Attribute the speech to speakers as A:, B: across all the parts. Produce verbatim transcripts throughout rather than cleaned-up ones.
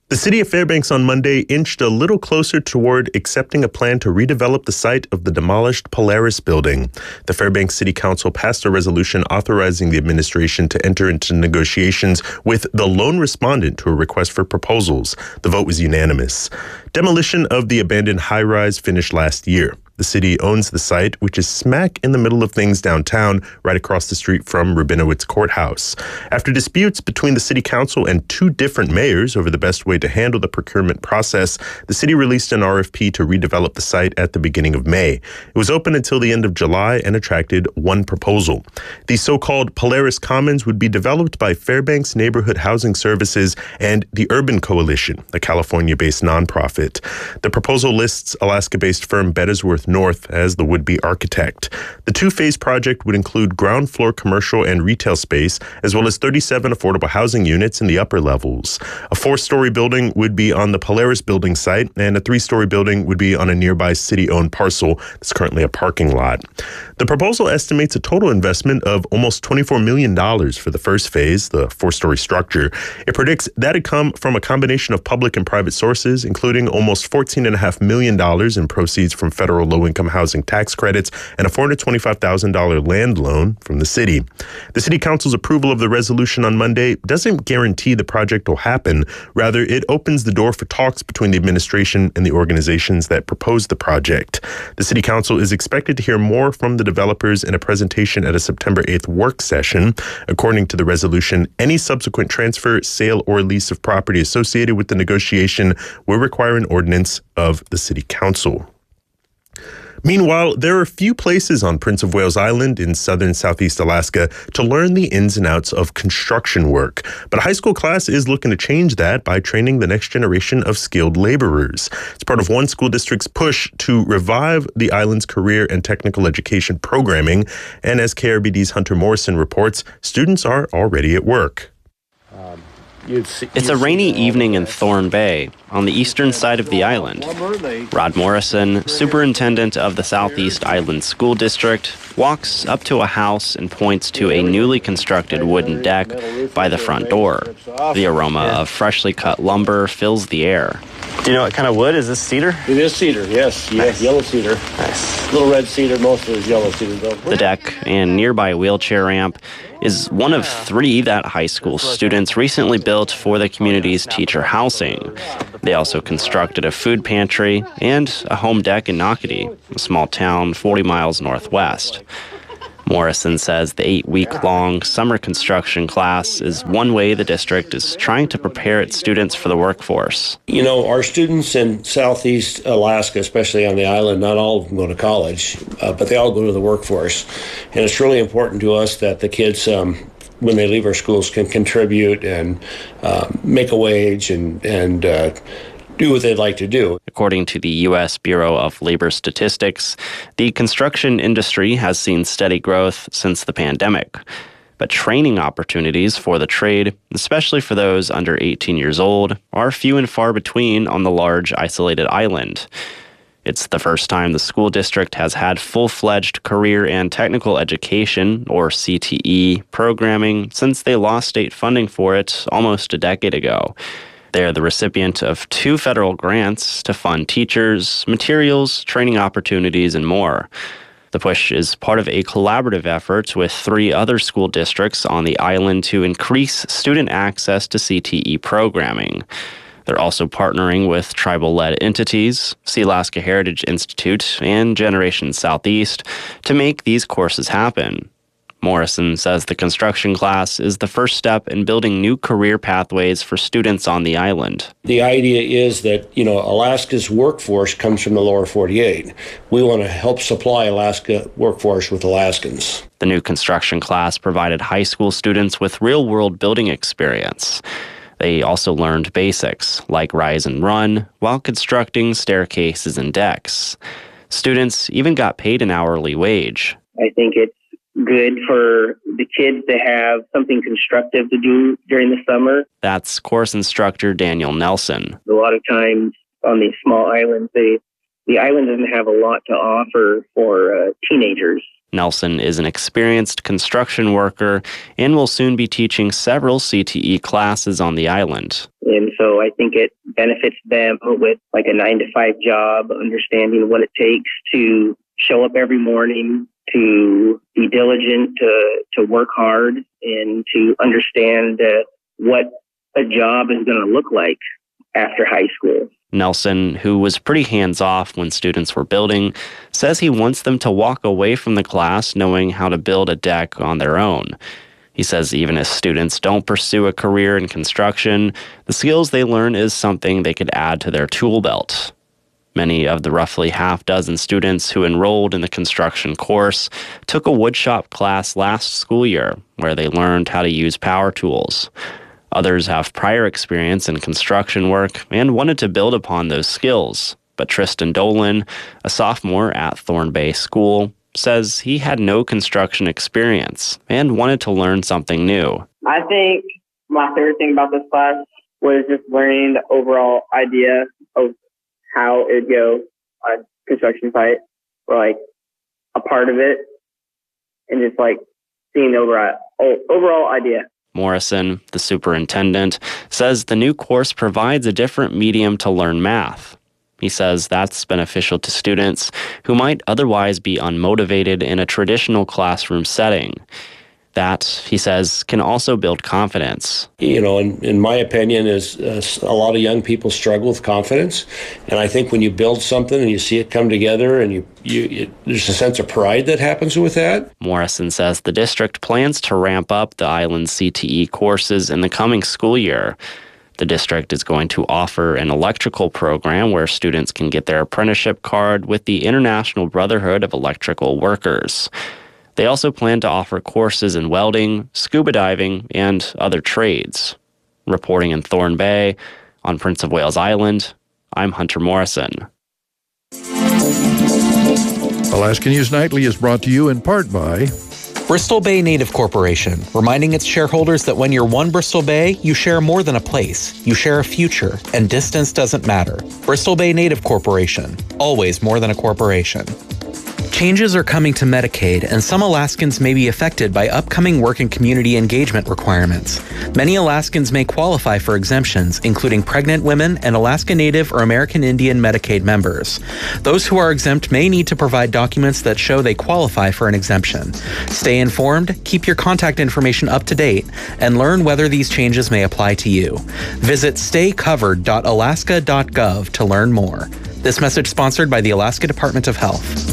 A: The city of Fairbanks on Monday inched a little closer toward accepting a plan to redevelop the site of the demolished Polaris building. The Fairbanks City Council passed a resolution authorizing the administration to enter into negotiations with the lone respondent to a request for proposals. The vote was unanimous. Demolition of the abandoned high-rise finished last year. The city owns the site, which is smack in the middle of things downtown, right across the street from Rabinowitz Courthouse. After disputes between the city council and two different mayors over the best way to handle the procurement process, the city released an R F P to redevelop the site at the beginning of May. It was open until the end of July and attracted one proposal. The so-called Polaris Commons would be developed by Fairbanks Neighborhood Housing Services and the Urban Coalition, a California-based nonprofit. The proposal lists Alaska-based firm Bettisworth North as the would-be architect. The two-phase project would include ground floor commercial and retail space, as well as thirty-seven affordable housing units in the upper levels. A four-story building would be on the Polaris building site, and a three-story building would be on a nearby city-owned parcel that's currently a parking lot. The proposal estimates a total investment of almost twenty-four million dollars for the first phase, the four-story structure. It predicts that it come from a combination of public and private sources, including almost fourteen point five million dollars in proceeds from federal low-income housing tax credits and a four hundred twenty-five thousand dollars land loan from the city. The city council's approval of the resolution on Monday doesn't guarantee the project will happen. Rather, it opens the door for talks between the administration and the organizations that proposed the project. The city council is expected to hear more from the developers in a presentation at a September eighth work session. According to the resolution, any subsequent transfer, sale, or lease of property associated with the negotiation will require an ordinance of the city council. Meanwhile, there are few places on Prince of Wales Island in southern southeast Alaska to learn the ins and outs of construction work. But a high school class is looking to change that by training the next generation of skilled laborers. It's part of one school district's push to revive the island's career and technical education programming. And as K R B D's Hunter Morrison reports, students are already at work.
B: Um, you'd see,
C: it's
B: you'd
C: a rainy evening in Thorn Bay, on the eastern side of the island. Rod Morrison, superintendent of the Southeast Island School District, walks up to a house and points to a newly constructed wooden deck by the front door. The aroma of freshly cut lumber fills the air.
D: Do you know what kind of wood? Is this cedar?
B: It is cedar, yes. Yes, nice. Yellow cedar.
D: Nice.
B: Little red cedar, most of it is yellow cedar, though.
C: The deck and nearby wheelchair ramp is one of three that high school students recently built for the community's teacher housing. They also constructed a food pantry and a home deck in Nocatee, a small town forty miles northwest. Morrison says the eight-week-long summer construction class is one way the district is trying to prepare its students for the workforce.
B: You know, our students in Southeast Alaska, especially on the island, not all of them go to college, uh, but they all go to the workforce. And it's really important to us that the kids, um, when they leave our schools, can contribute and uh, make a wage and, and uh, do what they'd like to do.
C: According to the U S Bureau of Labor Statistics, the construction industry has seen steady growth since the pandemic. But training opportunities for the trade, especially for those under eighteen years old, are few and far between on the large, isolated island. It's the first time the school district has had full-fledged career and technical education, or C T E, programming since they lost state funding for it almost a decade ago. They are the recipient of two federal grants to fund teachers, materials, training opportunities, and more. The push is part of a collaborative effort with three other school districts on the island to increase student access to C T E programming. They're also partnering with tribal-led entities, Sealaska Heritage Institute, and Generation Southeast to make these courses happen. Morrison says the construction class is the first step in building new career pathways for students on the island.
B: The idea is that, you know, Alaska's workforce comes from the lower forty-eight. We want to help supply Alaska workforce with Alaskans.
C: The new construction class provided high school students with real-world building experience. They also learned basics, like rise and run, while constructing staircases and decks. Students even got paid an hourly wage.
E: I think it's good for the kids to have something constructive to do during the summer.
C: That's course instructor Daniel Nelson.
E: A lot of times on these small islands, they, the island doesn't have a lot to offer for uh, teenagers.
C: Nelson is an experienced construction worker and will soon be teaching several C T E classes on the island.
E: And so I think it benefits them with like a nine to five job, understanding what it takes to show up every morning, to be diligent, to, to work hard, and to understand uh, what a job is going to look like after high school.
C: Nelson, who was pretty hands-off when students were building, says he wants them to walk away from the class knowing how to build a deck on their own. He says even if students don't pursue a career in construction, the skills they learn is something they could add to their tool belt. Many of the roughly half dozen students who enrolled in the construction course took a woodshop class last school year where they learned how to use power tools. Others have prior experience in construction work and wanted to build upon those skills. But Tristan Dolan, a sophomore at Thorn Bay School, says he had no construction experience and wanted to learn something new.
F: I think my favorite thing about this class was just learning the overall idea of how it would go on a construction site, or like a part of it, and just like seeing the overall, overall idea.
C: Morrison, the superintendent, says the new course provides a different medium to learn math. He says that's beneficial to students who might otherwise be unmotivated in a traditional classroom setting. That, he says, can also build confidence.
B: You know, in, in my opinion, is uh, a lot of young people struggle with confidence. And I think when you build something and you see it come together and you, you it, there's a sense of pride that happens with that.
C: Morrison says the district plans to ramp up the island's C T E courses in the coming school year. The district is going to offer an electrical program where students can get their apprenticeship card with the International Brotherhood of Electrical Workers. They also plan to offer courses in welding, scuba diving, and other trades. Reporting in Thorn Bay, on Prince of Wales Island, I'm Hunter Morrison.
G: Alaska News Nightly is brought to you in part by
H: Bristol Bay Native Corporation, reminding its shareholders that when you're one Bristol Bay, you share more than a place. You share a future, and distance doesn't matter. Bristol Bay Native Corporation, always more than a corporation. Changes are coming to Medicaid, and some Alaskans may be affected by upcoming work and community engagement requirements. Many Alaskans may qualify for exemptions, including pregnant women and Alaska Native or American Indian Medicaid members. Those who are exempt may need to provide documents that show they qualify for an exemption. Stay informed, keep your contact information up to date, and learn whether these changes may apply to you. Visit stay covered dot alaska dot gov to learn more. This message sponsored by the Alaska Department of Health.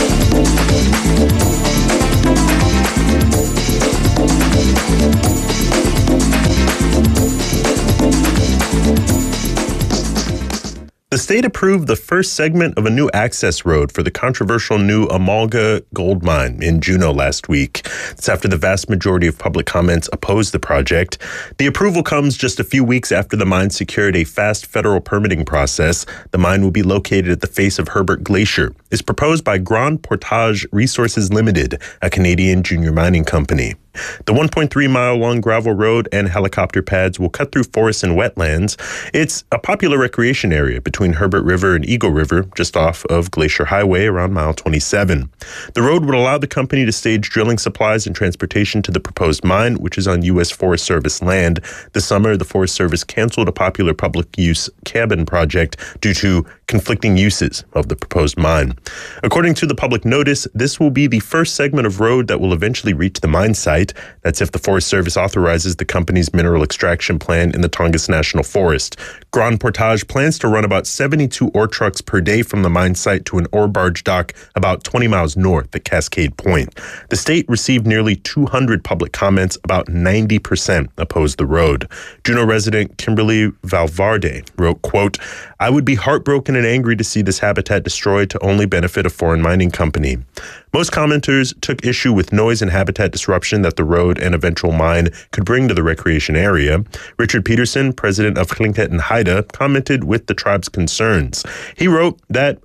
A: The state approved the first segment of a new access road for the controversial new Amalga gold mine in Juneau last week. It's after the vast majority of public comments opposed the project. The approval comes just a few weeks after the mine secured a fast federal permitting process. The mine will be located at the face of Herbert Glacier. It's proposed by Grand Portage Resources Limited, a Canadian junior mining company. The one point three mile long gravel road and helicopter pads will cut through forests and wetlands. It's a popular recreation area between Herbert River and Eagle River, just off of Glacier Highway around mile twenty-seven. The road would allow the company to stage drilling supplies and transportation to the proposed mine, which is on U S Forest Service land. This summer, the Forest Service canceled a popular public use cabin project due to conflicting uses of the proposed mine. According to the public notice, this will be the first segment of road that will eventually reach the mine site. That's if the Forest Service authorizes the company's mineral extraction plan in the Tongass National Forest. Grand Portage plans to run about seventy-two ore trucks per day from the mine site to an ore barge dock about twenty miles north at Cascade Point. The state received nearly two hundred public comments. About ninety percent opposed the road. Juneau resident Kimberly Valvarde wrote, quote, "I would be heartbroken and angry to see this habitat destroyed to only benefit a foreign mining company." Most commenters took issue with noise and habitat disruption that the road and eventual mine could bring to the recreation area. Richard Peterson, president of Tlingit and Haida, commented with the tribe's concerns. He wrote that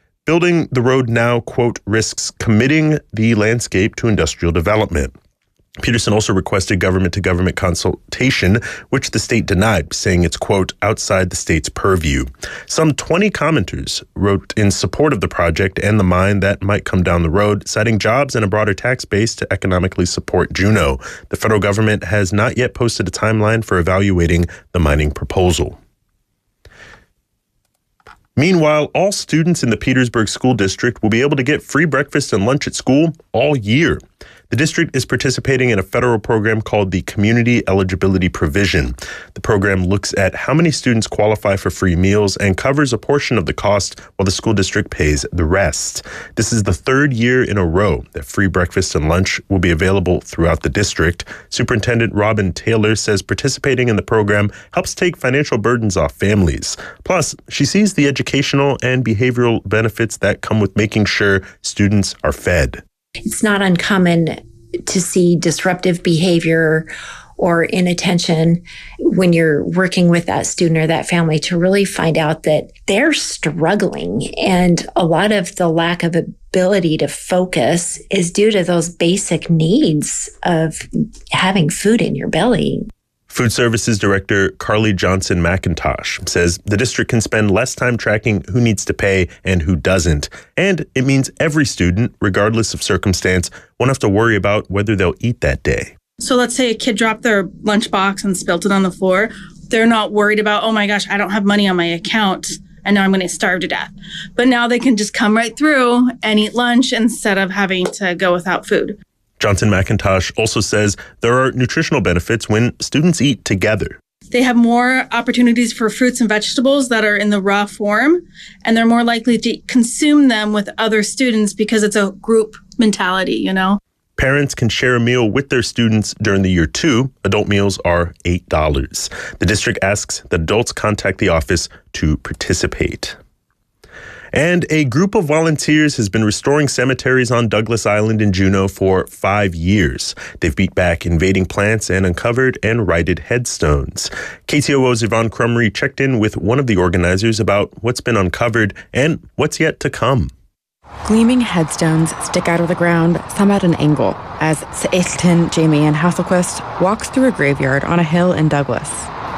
A: building the road now, quote, risks committing the landscape to industrial development. Peterson also requested government-to-government consultation, which the state denied, saying it's, quote, outside the state's purview. Some twenty commenters wrote in support of the project and the mine that might come down the road, citing jobs and a broader tax base to economically support Juneau. The federal government has not yet posted a timeline for evaluating the mining proposal. Meanwhile, all students in the Petersburg School District will be able to get free breakfast and lunch at school all year. The district is participating in a federal program called the Community Eligibility Provision. The program looks at how many students qualify for free meals and covers a portion of the cost while the school district pays the rest. This is the third year in a row that free breakfast and lunch will be available throughout the district. Superintendent Robin Taylor says participating in the program helps take financial burdens off families. Plus, she sees the educational and behavioral benefits that come with making sure students are fed.
I: It's not uncommon to see disruptive behavior or inattention when you're working with that student or that family to really find out that they're struggling. And a lot of the lack of ability to focus is due to those basic needs of having food in your belly.
A: Food Services Director Carly Johnson McIntosh says the district can spend less time tracking who needs to pay and who doesn't. And it means every student, regardless of circumstance, won't have to worry about whether they'll eat that day.
J: So let's say a kid dropped their lunchbox and spilled it on the floor. They're not worried about, oh my gosh, I don't have money on my account and now I'm going to starve to death. But now they can just come right through and eat lunch instead of having to go without food.
A: Johnson McIntosh also says there are nutritional benefits when students eat together.
J: They have more opportunities for fruits and vegetables that are in the raw form, and they're more likely to consume them with other students because it's a group mentality, you know?
A: Parents can share a meal with their students during the year two. Adult meals are eight dollars. The district asks that adults contact the office to participate. And a group of volunteers has been restoring cemeteries on Douglas Island in Juneau for five years. They've beat back invading plants and uncovered and righted headstones. K T O O's Yvonne Crumry checked in with one of the organizers about what's been uncovered and what's yet to come.
K: Gleaming headstones stick out of the ground, some at an angle, as Seistin Jamie Ann Hasselquist walks through a graveyard on a hill in Douglas.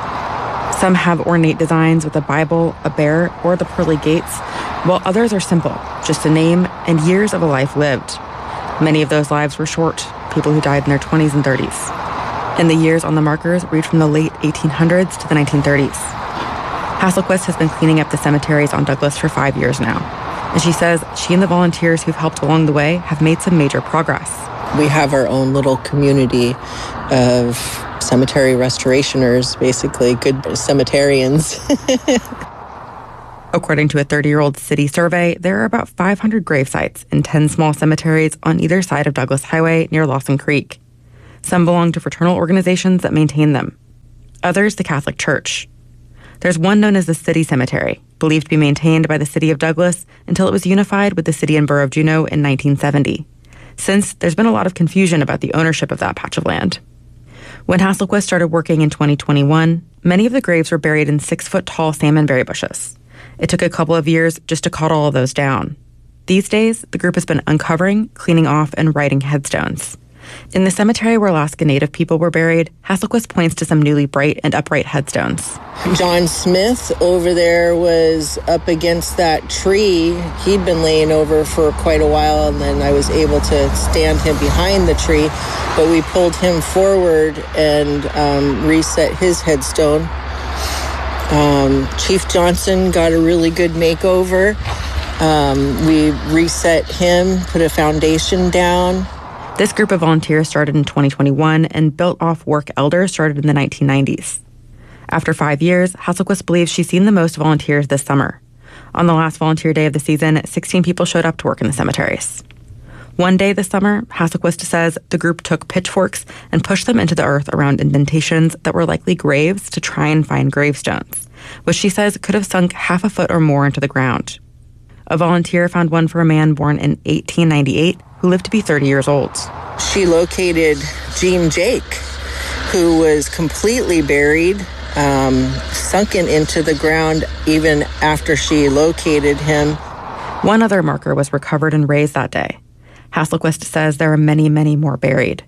K: Some have ornate designs with a Bible, a bear, or the pearly gates, while others are simple, just a name and years of a life lived. Many of those lives were short, people who died in their twenties and thirties. And the years on the markers read from the late eighteen hundreds to the nineteen thirties. Hasselquist has been cleaning up the cemeteries on Douglas for five years now. And she says she and the volunteers who've helped along the way have made some major progress.
L: We have our own little community of cemetery restorationers, basically, good cemeterians.
K: According to a thirty-year-old city survey, there are about five hundred grave sites in ten small cemeteries on either side of Douglas Highway near Lawson Creek. Some belong to fraternal organizations that maintain them. Others, the Catholic Church. There's one known as the City Cemetery, believed to be maintained by the city of Douglas until it was unified with the city and borough of Juneau in nineteen seventy. Since, there's been a lot of confusion about the ownership of that patch of land. When Hasselquist started working in twenty twenty-one, many of the graves were buried in six-foot-tall salmonberry bushes. It took a couple of years just to cut all of those down. These days, the group has been uncovering, cleaning off, and writing headstones. In the cemetery where Alaska Native people were buried, Hasselquist points to some newly bright and upright headstones.
L: John Smith over there was up against that tree. He'd been laying over for quite a while, and then I was able to stand him behind the tree. But we pulled him forward and um, reset his headstone. Um, Chief Johnson got a really good makeover. Um, we reset him, put a foundation down.
K: This group of volunteers started in twenty twenty-one and built off work elders started in the nineteen nineties. After five years, Hasselquist believes she's seen the most volunteers this summer. On the last volunteer day of the season, sixteen people showed up to work in the cemeteries. One day this summer, Hasselquist says the group took pitchforks and pushed them into the earth around indentations that were likely graves to try and find gravestones, which she says could have sunk half a foot or more into the ground. A volunteer found one for a man born in eighteen ninety-eight who lived to be thirty years old.
L: She located Gene Jake, who was completely buried, um, sunken into the ground even after she located him.
K: One other marker was recovered and raised that day. Hasselquist says there are many, many more buried.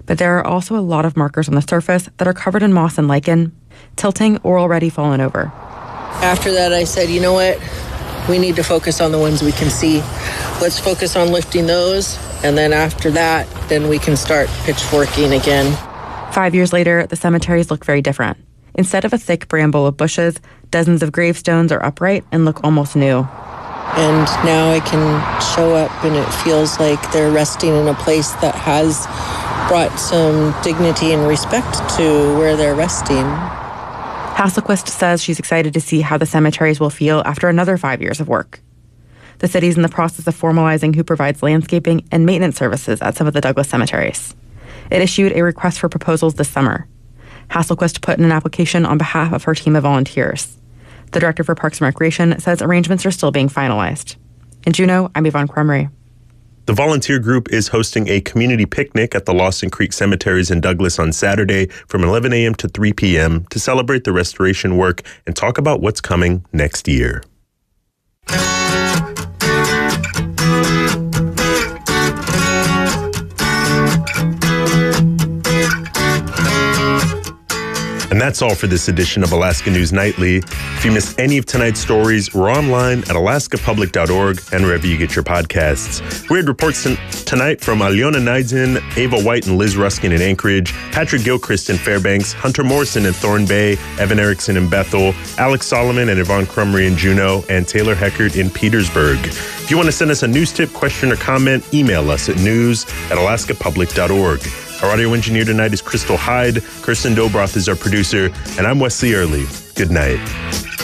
K: But there are also a lot of markers on the surface that are covered in moss and lichen, tilting or already fallen over.
L: After that, I said, you know what? We need to focus on the ones we can see. Let's focus on lifting those. And then after that, then we can start pitchforking again.
K: Five years later, the cemeteries look very different. Instead of a thick bramble of bushes, dozens of gravestones are upright and look almost new.
L: And now I can show up and it feels like they're resting in a place that has brought some dignity and respect to where they're resting.
K: Hasselquist says she's excited to see how the cemeteries will feel after another five years of work. The city's in the process of formalizing who provides landscaping and maintenance services at some of the Douglas cemeteries. It issued a request for proposals this summer. Hasselquist put in an application on behalf of her team of volunteers. The director for Parks and Recreation says arrangements are still being finalized. In Juneau, I'm Yvonne Crumry.
A: The volunteer group is hosting a community picnic at the Lawson Creek Cemeteries in Douglas on Saturday from eleven a.m. to three p.m. to celebrate the restoration work and talk about what's coming next year. And that's all for this edition of Alaska News Nightly. If you missed any of tonight's stories, we're online at alaska public dot org and wherever you get your podcasts. We had reports t- tonight from Aliona Neidson, Ava White and Liz Ruskin in Anchorage, Patrick Gilchrist in Fairbanks, Hunter Morrison in Thorn Bay, Evan Erickson in Bethel, Alex Solomon and Yvonne Crumry in Juneau, and Taylor Heckert in Petersburg. If you want to send us a news tip, question, or comment, email us at news at alaska public dot org. Our audio engineer tonight is Crystal Hyde. Kirsten Dobroth is our producer, and I'm Wesley Early. Good night.